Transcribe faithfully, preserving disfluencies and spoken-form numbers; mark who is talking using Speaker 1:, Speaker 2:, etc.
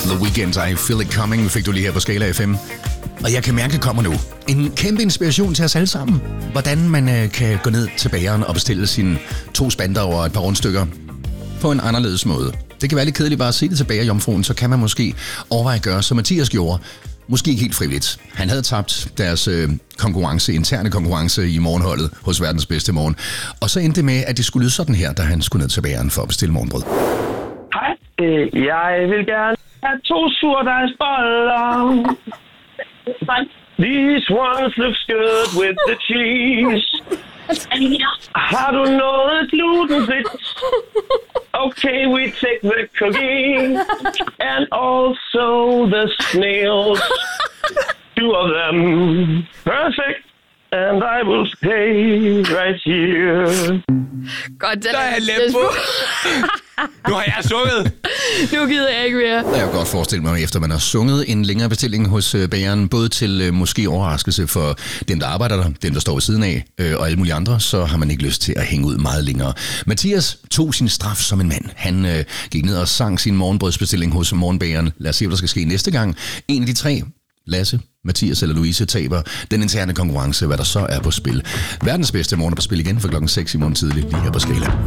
Speaker 1: The Weeknd, I Feel It Coming, fik du lige her på Skala F M. Og jeg kan mærke, det kommer nu. En kæmpe inspiration til os alle sammen. Hvordan man øh, kan gå ned til bageren og bestille sine to spanter over et par rundstykker på en anderledes måde. Det kan være lidt kedeligt bare at se det til bagerjomfruen, så kan man måske overveje at gøre, som Mathias gjorde. Måske ikke helt frivilligt. Han havde tabt deres øh, konkurrence, interne konkurrence i morgenholdet hos verdens bedste morgen. Og så endte det med, at det skulle lyde sådan her, da han skulle ned til bageren for at bestille morgenbrød.
Speaker 2: Hej, øh, jeg vil gerne have to surdejsboller. These ones look good with the cheese. Har du noget glutenfrit? Okay, we take the cookie and also the snails. Two of them. Perfect. And I will stay right here.
Speaker 3: Godt, den
Speaker 4: Der er jeg let på. Nu har jeg sunget.
Speaker 3: Nu gider jeg ikke mere.
Speaker 1: Jeg kan godt forestille mig, efter man har sunget en længere bestilling hos bageren, både til øh, måske overraskelse for dem, der arbejder der, dem, der står ved siden af, øh, og alle mulige andre, så har man ikke lyst til at hænge ud meget længere. Mathias tog sin straf som en mand. Han øh, gik ned og sang sin morgenbrødsbestilling hos morgenbageren. Lad os se, hvad der skal ske næste gang. En af de tre, Lasse, Mathias eller Louise, taber den interne konkurrence, hvad der så er på spil. Verdens bedste morgen er på spil igen for klokken seks i morgen tidlig, lige her på Skala.